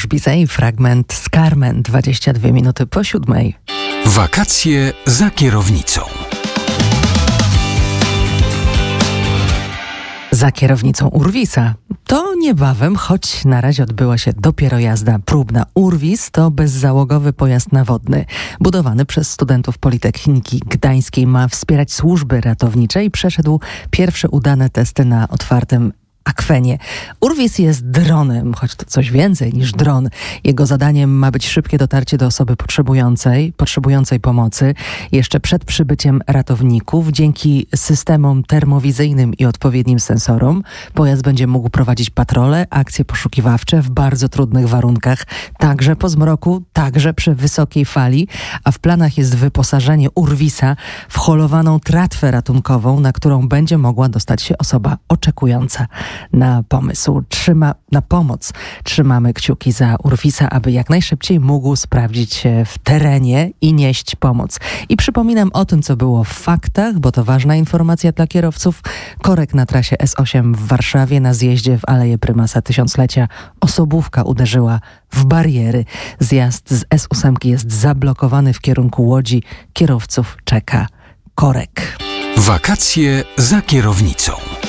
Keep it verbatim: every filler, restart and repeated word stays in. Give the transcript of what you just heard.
Mariusz Bizej, fragment z Carmen, dwadzieścia dwie minuty po siódmej. Wakacje za kierownicą. Za kierownicą Urwisa. To niebawem, choć na razie odbyła się dopiero jazda próbna. Urwis to bezzałogowy pojazd nawodny. Budowany przez studentów Politechniki Gdańskiej, ma wspierać służby ratownicze i przeszedł pierwsze udane testy na otwartym akwenie. Urwis jest dronem, choć to coś więcej niż dron. Jego zadaniem ma być szybkie dotarcie do osoby potrzebującej, potrzebującej pomocy jeszcze przed przybyciem ratowników. Dzięki systemom termowizyjnym i odpowiednim sensorom pojazd będzie mógł prowadzić patrole, akcje poszukiwawcze w bardzo trudnych warunkach, także po zmroku, także przy wysokiej fali, a w planach jest wyposażenie Urwisa w holowaną tratwę ratunkową, na którą będzie mogła dostać się osoba oczekująca na pomysł. Trzyma, na pomoc. Trzymamy kciuki za Urwisa, aby jak najszybciej mógł sprawdzić się w terenie i nieść pomoc. I przypominam o tym, co było w faktach, bo to ważna informacja dla kierowców. Korek na trasie S osiem w Warszawie na zjeździe w Aleję Prymasa Tysiąclecia. Osobówka uderzyła w bariery. Zjazd z S osiem jest zablokowany w kierunku Łodzi. Kierowców czeka korek. Wakacje za kierownicą.